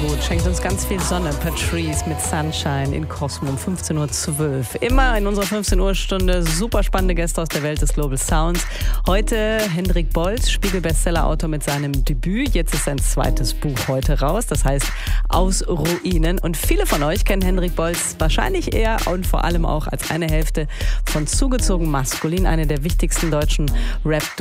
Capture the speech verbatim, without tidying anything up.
gut. Schenkt uns ganz viel Sonne. Patrice mit Sunshine in Cosmo um fünfzehn Uhr zwölf. Immer in unserer fünfzehn Uhr Stunde super spannende Gäste aus der Welt des Global Sounds. Heute Hendrik Bolz, Spiegel-Bestseller-Autor mit seinem Debüt. Jetzt ist sein zweites Buch heute raus. Das heißt Aus Ruinen. Und viele von euch kennen Hendrik Bolz wahrscheinlich eher und vor allem auch als eine Hälfte von Zugezogen Maskulin, eine der wichtigsten deutschen Rap